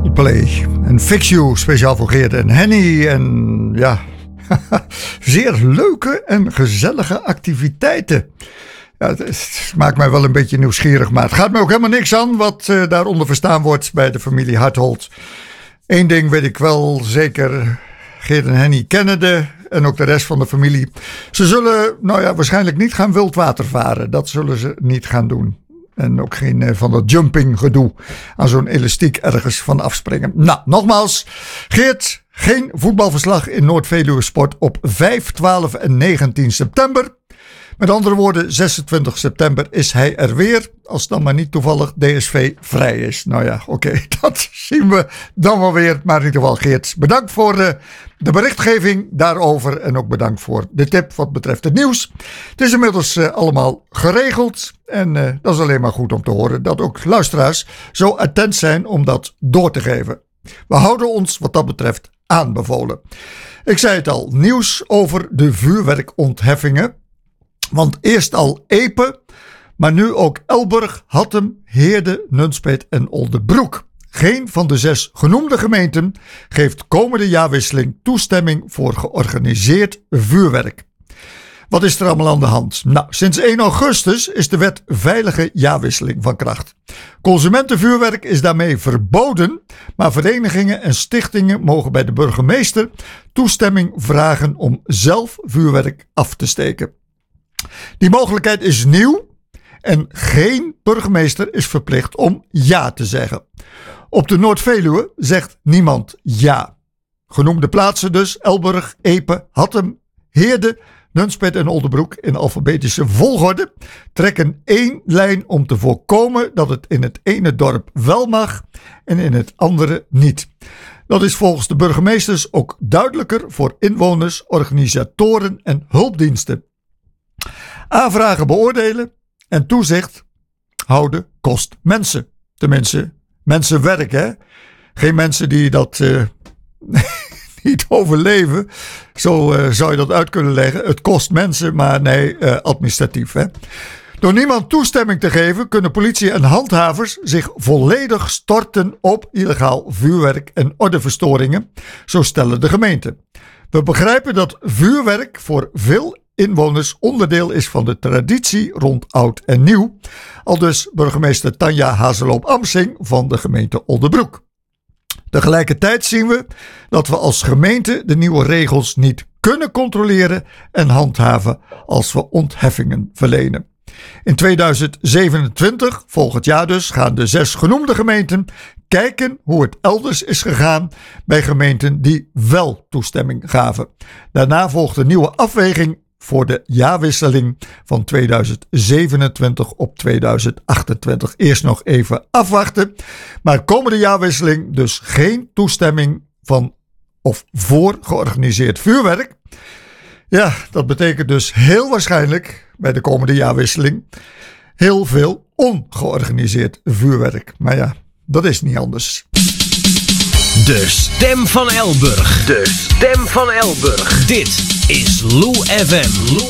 Coldplay. En Fix You, speciaal voor Geert en Henny. En ja, zeer leuke en gezellige activiteiten. Ja, het maakt mij wel een beetje nieuwsgierig, maar het gaat mij ook helemaal niks aan wat daaronder verstaan wordt bij de familie Hartholt. Eén ding weet ik wel zeker, Geert en Henny kennen en ook de rest van de familie. Ze zullen waarschijnlijk niet gaan wildwater varen, dat zullen ze niet gaan doen. En ook geen van dat jumping gedoe aan zo'n elastiek ergens van afspringen. Nou, nogmaals, Geert, geen voetbalverslag in Noord-Veluwe Sport op 5, 12 en 19 september. Met andere woorden, 26 september is hij er weer. Als dan maar niet toevallig DSV vrij is. Nou ja, oké, dat zien we dan wel weer. Maar in ieder geval, Geert, bedankt voor de berichtgeving daarover. En ook bedankt voor de tip wat betreft het nieuws. Het is inmiddels allemaal geregeld. En dat is alleen maar goed om te horen dat ook luisteraars zo attent zijn om dat door te geven. We houden ons wat dat betreft aanbevolen. Ik zei het al, nieuws over de vuurwerkontheffingen. Want eerst al Epe, maar nu ook Elburg, Hattem, Heerde, Nunspeet en Oldebroek. Geen van de 6 genoemde gemeenten geeft komende jaarwisseling toestemming voor georganiseerd vuurwerk. Wat is er allemaal aan de hand? Nou, sinds 1 augustus is de wet veilige jaarwisseling van kracht. Consumentenvuurwerk is daarmee verboden, maar verenigingen en stichtingen mogen bij de burgemeester toestemming vragen om zelf vuurwerk af te steken. Die mogelijkheid is nieuw en geen burgemeester is verplicht om ja te zeggen. Op de Noord-Veluwe zegt niemand ja. Genoemde plaatsen dus Elburg, Epe, Hattem, Heerde, Nunspeet en Oldebroek in alfabetische volgorde trekken 1 lijn om te voorkomen dat het in het ene dorp wel mag en in het andere niet. Dat is volgens de burgemeesters ook duidelijker voor inwoners, organisatoren en hulpdiensten. Aanvragen beoordelen en toezicht houden kost mensen. Tenminste, mensen werken. Hè? Geen mensen die dat niet overleven. Zo zou je dat uit kunnen leggen. Het kost mensen, maar nee, administratief. Hè? Door niemand toestemming te geven kunnen politie en handhavers zich volledig storten op illegaal vuurwerk en ordeverstoringen. Zo stellen de gemeenten. We begrijpen dat vuurwerk voor veel inwoners onderdeel is van de traditie rond oud en nieuw. Aldus burgemeester Tanja Hazeloop-Amsing van de gemeente Oldebroek. Tegelijkertijd zien we dat we als gemeente de nieuwe regels niet kunnen controleren en handhaven als we ontheffingen verlenen. In 2027, volgend jaar dus, gaan de 6 genoemde gemeenten kijken hoe het elders is gegaan bij gemeenten die wel toestemming gaven. Daarna volgt een nieuwe afweging voor de jaarwisseling van 2027 op 2028. Eerst nog even afwachten. Maar komende jaarwisseling dus geen toestemming van of voor georganiseerd vuurwerk. Ja, dat betekent dus heel waarschijnlijk bij de komende jaarwisseling heel veel ongeorganiseerd vuurwerk. Maar ja, dat is niet anders. De stem van Elburg. De stem van Elburg. Dit is Lou FM.